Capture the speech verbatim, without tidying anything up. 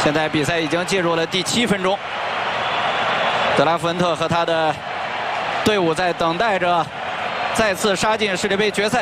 现在比赛已经进入了第七分钟，德拉福恩特和他的队伍在等待着再次杀进世界杯决赛。